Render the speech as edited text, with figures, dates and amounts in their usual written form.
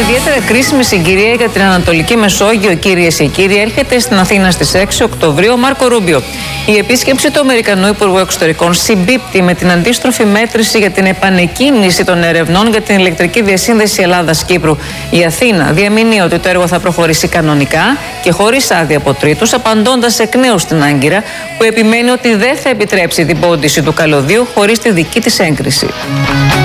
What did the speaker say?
ιδιαίτερα κρίσιμη συγκυρία για την Ανατολική Μεσόγειο, κυρίες και κύριοι, έρχεται στην Αθήνα στις 6 Οκτωβρίου ο Μάρκο Ρούμπιο. Η επίσκεψη του Αμερικανού Υπουργού Εξωτερικών συμπίπτει με την αντίστροφη μέτρηση για την επανεκκίνηση των ερευνών για την ηλεκτρική διασύνδεση Ελλάδας-Κύπρου. Η Αθήνα διαμηνύει ότι το έργο θα προχωρήσει κανονικά και χωρίς άδεια από τρίτους, απαντώντας εκ νέου στην Άγκυρα, που επιμένει ότι δεν θα επιτρέψει την πόντιση του καλωδίου χωρίς τη δική της έγκριση.